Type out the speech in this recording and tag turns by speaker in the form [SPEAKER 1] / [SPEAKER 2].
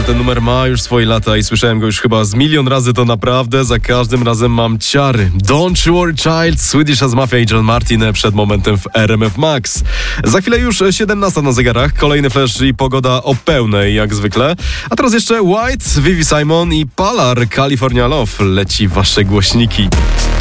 [SPEAKER 1] ten numer ma już swoje lata i słyszałem go już chyba z milion razy, to naprawdę za każdym razem mam ciary. Don't You Worry Child, Swedish House Mafia i John Martin przed momentem w RMF Max. Za chwilę już 17 na zegarach, kolejny flash i pogoda o pełnej jak zwykle. A teraz jeszcze White, Vivi Simon i Palar, California Love leci w wasze głośniki.